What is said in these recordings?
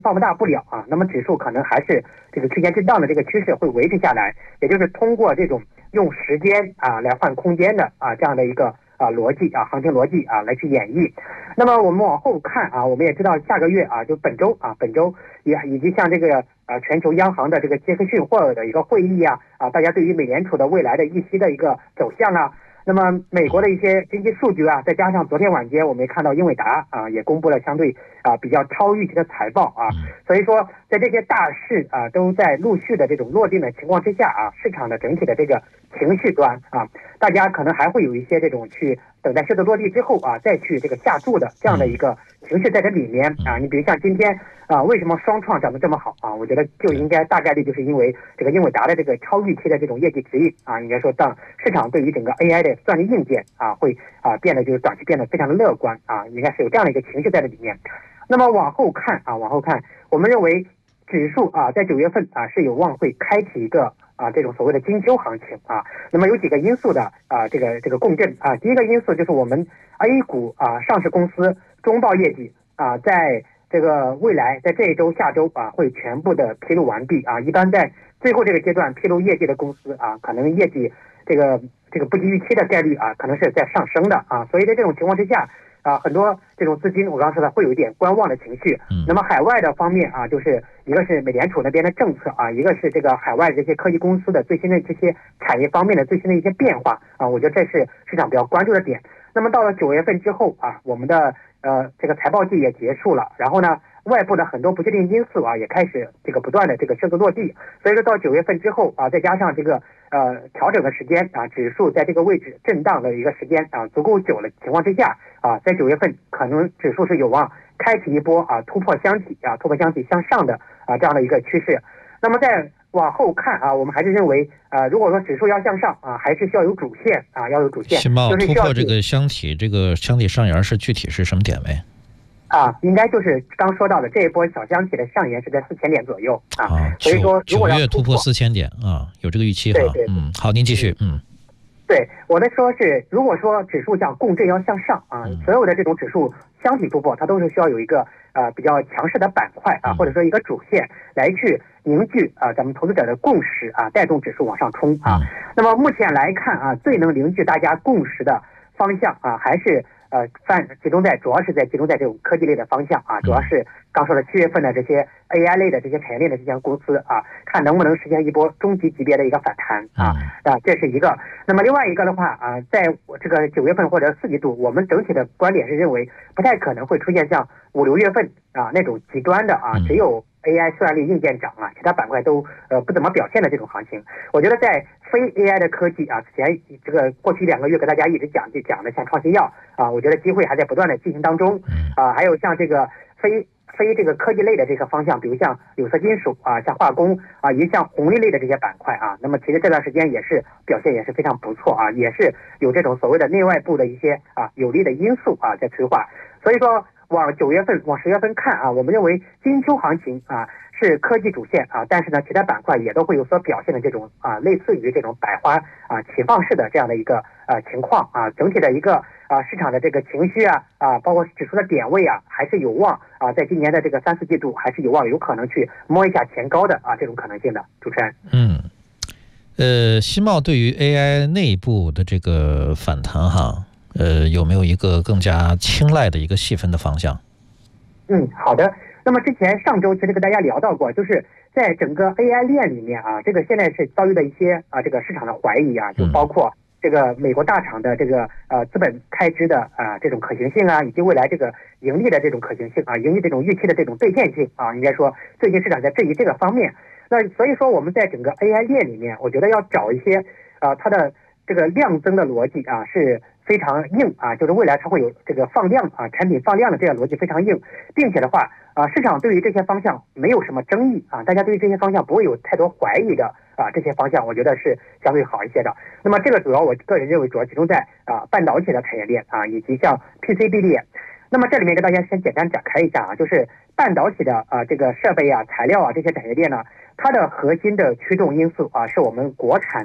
放大不了啊，那么指数可能还是这个区间震荡的这个趋势会维持下来，也就是通过这种用时间啊来换空间的啊这样的一个逻辑啊，行情逻辑啊来去演绎。那么我们往后看啊，我们也知道下个月啊，就本周也以及像这个全球央行的这个杰克逊霍尔的一个会议啊，大家对于美联储的未来的议息的一个走向啊。那么美国的一些经济数据啊，再加上昨天晚间我们也看到英伟达啊也公布了相对比较超预期的财报啊，所以说在这些大势啊都在陆续的这种落定的情况之下啊，市场的整体的这个情绪端啊，大家可能还会有一些这种去等待靴子落地之后啊再去这个下注的这样的一个情绪在这里面啊。你比如像今天为什么双创涨得这么好啊？我觉得就应该大概率就是因为这个英伟达的这个超预期的这种业绩指引啊，应该说当市场对于整个 AI 的算力硬件啊会变得就是短期变得非常的乐观啊，应该是有这样的一个情绪在这里面。那么往后看，我们认为指数在9月份是有望会开启一个这种所谓的金秋行情啊。那么有几个因素的这个共振啊。第一个因素就是我们 A 股上市公司中报业绩在这个未来在这一周下周会全部的披露完毕啊。一般在最后这个阶段披露业绩的公司可能业绩这个不及预期的概率可能是在上升的啊。所以在这种情况之下很多这种资金我刚刚说的会有一点观望的情绪。那么海外的方面就是一个是美联储那边的政策一个是这个海外这些科技公司的最新的这些产业方面的最新的一些变化我觉得这是市场比较关注的点。那么到了9月份之后我们的这个财报季也结束了，然后呢外部的很多不确定因素也开始这个不断的这个靴子落地，所以说到9月份之后再加上这个调整的时间指数在这个位置震荡的一个时间足够久的情况之下在9月份可能指数是有望开启一波突破箱体向上的这样的一个趋势。那么再往后看我们还是认为如果说指数要向上还是需要有主线要有主线。 新茂突破这个箱体，这个箱体上沿是具体是什么点位？ 应该就是刚说到的这一波小箱体的上沿是在4000点左右所以说如果要 9月突破4000点有这个预期对好，您继续对，我的说是，如果说指数像共振要向上所有的这种指数箱体突破，它都是需要有一个比较强势的板块或者说一个主线来去凝聚咱们投资者的共识带动指数往上冲那么目前来看最能凝聚大家共识的方向还是主要是集中在这种科技类的方向主要是刚说的7月份的这些 AI 类的这些产业链的这些公司看能不能实现一波中级级别的一个反弹这是一个。那么另外一个的话在这个9月份或者4季度，我们整体的观点是认为不太可能会出现像5、6月份那种极端的只有 AI 算力硬件涨其他板块都不怎么表现的这种行情。我觉得在非 AI 的科技此前这个过去2个月跟大家一直讲的像创新药我觉得机会还在不断的进行当中还有像这个非这个科技类的这个方向，比如像有色金属像化工也像红利类的这些板块那么其实这段时间也是表现也是非常不错也是有这种所谓的内外部的一些有利的因素在催化。所以说往9月份往10月份看我们认为金秋行情是科技主线但是呢其他板块也都会有所表现的这种类似于这种百花齐放式的这样的一个情况整体的一个市场的这个情绪包括指数的点位还是有望在今年的这个3、4季度还是有望有可能去摸一下前高的这种可能性的。主持人新茂对于 AI 内部的这个反弹有没有一个更加青睐的一个细分的方向？ 好的。那么之前上周其实跟大家聊到过，就是在整个 AI 链里面这个现在是遭遇的一些这个市场的怀疑就包括这个美国大厂的这个资本开支的这种可行性以及未来这个盈利的这种可行性盈利这种预期的这种兑现性应该说最近市场在质疑这个方面。那所以说我们在整个 AI 链里面，我觉得要找一些它的这个量增的逻辑是非常硬就是未来它会有这个放量产品放量的这个逻辑非常硬，并且的话市场对于这些方向没有什么争议大家对于这些方向不会有太多怀疑的这些方向我觉得是相对好一些的。那么这个主要我个人认为主要集中在半导体的产业链以及像 PCB 链。那么这里面跟大家先简单展开一下就是半导体的这个设备材料这些产业链呢，它的核心的驱动因素是我们国产的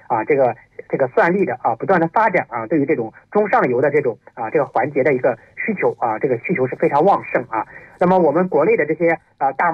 这个算力的不断的发展对于这种中上游的这种这个环节的一个需求这个需求是非常旺盛那么我们国内的这些大